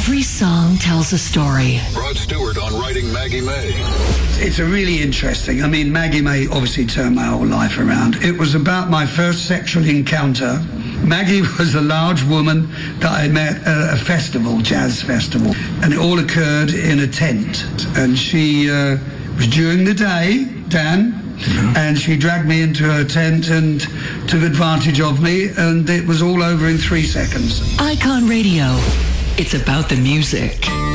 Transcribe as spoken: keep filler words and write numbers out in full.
Every song tells a story. Rod Stewart on Writing Maggie May. It's a really interesting. I mean, Maggie May obviously turned my whole life around. It was about my first sexual encounter. Maggie was a large woman that I met at a festival, jazz festival, and it all occurred in a tent. And she uh, was during the day, Dan, mm-hmm. and she dragged me into her tent and took advantage of me, and it was all over in three seconds. Icon Radio. It's about the music.